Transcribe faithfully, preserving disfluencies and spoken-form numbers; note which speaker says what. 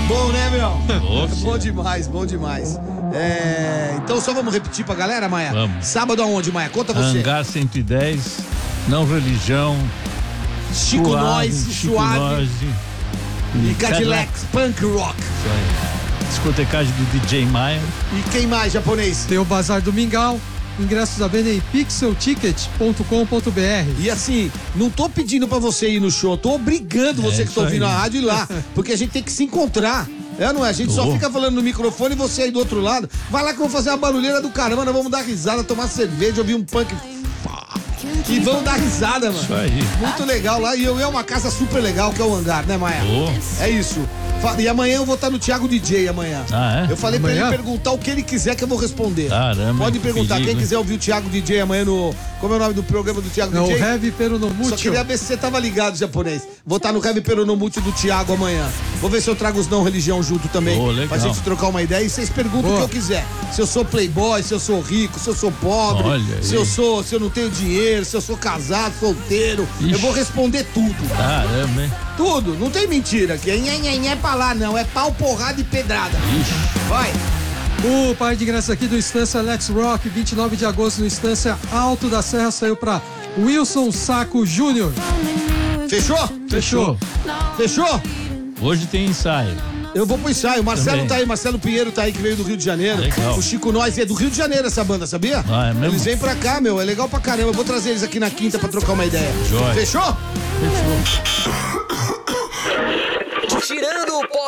Speaker 1: bom, né, meu?
Speaker 2: Nossa.
Speaker 1: Bom demais, bom demais. É, então só vamos repetir pra galera, Maia?
Speaker 2: Vamos.
Speaker 1: Sábado aonde, Maia? Conta você.
Speaker 2: Hangar cento e dez, Não Religião,
Speaker 1: Chico
Speaker 2: Suave,
Speaker 1: Noise,
Speaker 2: Chico
Speaker 1: Suave
Speaker 2: Noise
Speaker 1: e Cadillac Punk Rock.
Speaker 2: Isso aí. Discotecagem do D J Maia.
Speaker 1: E quem mais, japonês?
Speaker 3: Tem o Bazar do Mingau. Ingressos à venda em pixel ticket ponto com ponto b r.
Speaker 1: E assim, não tô pedindo pra você ir no show, tô obrigando você
Speaker 2: É
Speaker 1: que tá
Speaker 2: isso
Speaker 1: ouvindo
Speaker 2: aí.
Speaker 1: a rádio ir lá, porque a gente tem que se encontrar. É, não é? A gente só
Speaker 2: Tô.
Speaker 1: fica falando no microfone e você aí do outro lado. Vai lá que eu vou fazer uma barulheira do caramba, nós vamos dar risada, tomar cerveja, ouvir um punk. E vamos dar risada, mano.
Speaker 2: Isso aí.
Speaker 1: Muito legal lá. E eu é uma casa super legal que é o Hangar, né, Maia?
Speaker 2: Ô.
Speaker 1: É isso. Fa- E amanhã eu vou estar no Thiago D J amanhã.
Speaker 2: Ah, é?
Speaker 1: Eu falei
Speaker 3: Amanhã?
Speaker 1: pra ele perguntar o que ele quiser que eu vou responder.
Speaker 2: Caramba,
Speaker 1: Pode
Speaker 2: que
Speaker 1: perguntar.
Speaker 2: perigo,
Speaker 1: Quem
Speaker 2: hein?
Speaker 1: quiser ouvir o Thiago D J amanhã no... Como é o nome do programa do Thiago
Speaker 3: É o
Speaker 1: D J?
Speaker 3: Heavy Peronomútil.
Speaker 1: Só queria ver se você tava ligado, japonês. Vou estar no Heavy Peronomútil do Thiago amanhã. Vou ver se eu trago os não religião junto também.
Speaker 2: Ô, legal.
Speaker 1: Pra gente trocar uma ideia. E vocês perguntam
Speaker 3: Boa.
Speaker 1: o que eu quiser. Se eu sou playboy, se eu sou rico, se eu sou pobre.
Speaker 2: Olha aí.
Speaker 1: Se eu sou, se eu não tenho dinheiro, se eu sou casado, solteiro.
Speaker 2: Ixi.
Speaker 1: Eu vou responder tudo.
Speaker 2: Caramba, hein?
Speaker 1: Tudo. Não tem mentira aqui. É nhé, nhé, nhé pra lá, não. É pau, porrada e pedrada. Vai.
Speaker 3: O par de ingressos aqui do Estância Let's Rock, vinte e nove de agosto, no Estância Alto da Serra, saiu pra Wilson Saco Júnior.
Speaker 1: Fechou?
Speaker 3: Fechou.
Speaker 1: Fechou?
Speaker 2: Hoje tem ensaio.
Speaker 1: Eu vou pro ensaio. O Marcelo
Speaker 2: Também.
Speaker 1: tá aí, Marcelo Pinheiro tá aí, que veio do Rio de Janeiro.
Speaker 2: Legal.
Speaker 1: O Chico Noise é do Rio de Janeiro essa banda, sabia?
Speaker 2: Ah, é mesmo?
Speaker 1: Eles vêm pra cá, meu. É legal pra caramba. Eu vou trazer eles aqui na quinta pra trocar uma ideia.
Speaker 2: Joia.
Speaker 1: Fechou?
Speaker 2: Fechou.
Speaker 4: Tirando o pó